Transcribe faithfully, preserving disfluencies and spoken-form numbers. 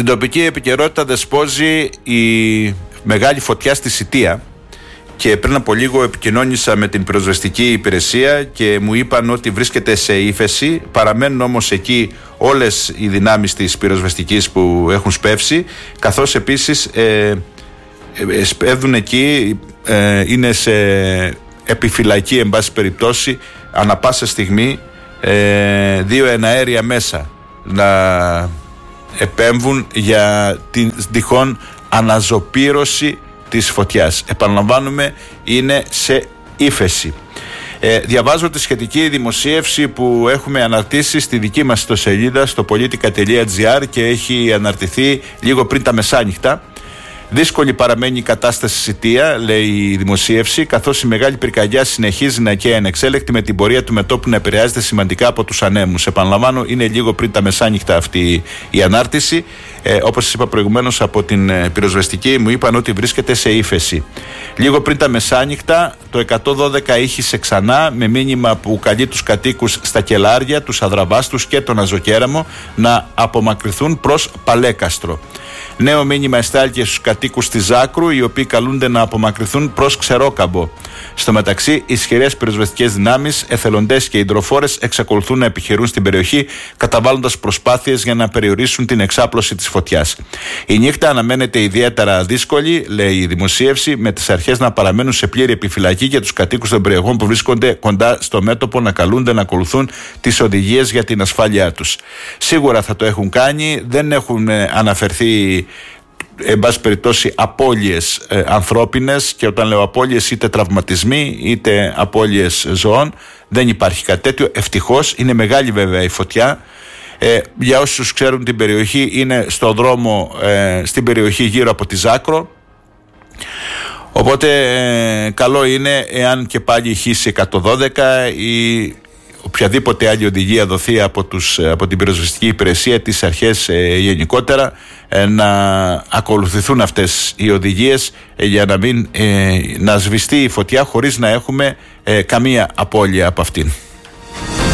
Στην τοπική επικαιρότητα δεσπόζει η μεγάλη φωτιά στη Σιτία και πριν από λίγο επικοινώνησα με την πυροσβεστική υπηρεσία και μου είπαν ότι βρίσκεται σε ύφεση. Παραμένουν όμως εκεί όλες οι δυνάμεις της πυροσβεστικής που έχουν σπεύσει, καθώς επίσης ε, ε, σπέβδουν εκεί, ε, είναι σε επιφυλακή εν πάση περιπτώσει ανα πάσα στιγμή ε, δύο εναέρια μέσα να επέμβουν για την τυχόν αναζωπήρωση της φωτιάς. Επαναλαμβάνουμε, είναι σε ύφεση. Ε, διαβάζω τη σχετική δημοσίευση που έχουμε αναρτήσει στη δική μας ιστοσελίδα στο politica τελεία gr και έχει αναρτηθεί λίγο πριν τα μεσάνυχτα. Δύσκολη παραμένει η κατάσταση στη Σιτία, λέει η δημοσίευση, καθώς η μεγάλη πυρκαγιά συνεχίζει να καίει ανεξέλεκτη με την πορεία του μετώπου να επηρεάζεται σημαντικά από τους ανέμους. Επαναλαμβάνω, είναι λίγο πριν τα μεσάνυχτα αυτή η ανάρτηση. Ε, όπως σας είπα προηγουμένως, από την ε, πυροσβεστική μου είπαν ότι βρίσκεται σε ύφεση. Λίγο πριν τα μεσάνυχτα, το εκατόν δώδεκα ήχησε ξανά με μήνυμα που καλεί τους κατοίκους στα Κελάρια, τους Αδραβάστους και τον Αζωκέραμο να απομακρυνθούν προς Παλέκαστρο. Νέο μήνυμα εστάληκε στους κατοίκους της Ζάκρου, οι οποίοι καλούνται να απομακρυνθούν προς Ξερόκαμπο. Στο μεταξύ, ισχυρές πυροσβεστικές δυνάμεις, εθελοντές και υδροφόρες εξακολουθούν να επιχειρούν στην περιοχή, καταβάλλοντας προσπάθειες για να περιορίσουν την εξάπλωση της φωτιάς. Η νύχτα αναμένεται ιδιαίτερα δύσκολη, λέει η δημοσίευση, με τις αρχές να παραμένουν σε πλήρη επιφυλακή και τους κατοίκους των περιοχών που βρίσκονται κοντά στο μέτωπο να καλούνται να ακολουθούν τις οδηγίες για την ασφάλειά τους. Σίγουρα θα το έχουν κάνει, δεν έχουν αναφερθεί εν πάση περιπτώσει απώλειες ε, ανθρώπινες, και όταν λέω απώλειες είτε τραυματισμοί είτε απώλειες ζώων, δεν υπάρχει κάτι τέτοιο, ευτυχώς. Είναι μεγάλη βέβαια η φωτιά. Ε, για όσους ξέρουν την περιοχή, είναι στο δρόμο ε, στην περιοχή γύρω από τη Ζάκρο, οπότε ε, καλό είναι εάν και πάλι ηχήσει εκατόν δώδεκα ή οποιαδήποτε άλλη οδηγία δοθεί από, τους, από την πυροσβεστική υπηρεσία, τις αρχές ε, γενικότερα, ε, να ακολουθηθούν αυτές οι οδηγίες ε, για να μην ε, να σβηστεί η φωτιά χωρίς να έχουμε ε, καμία απώλεια από αυτήν.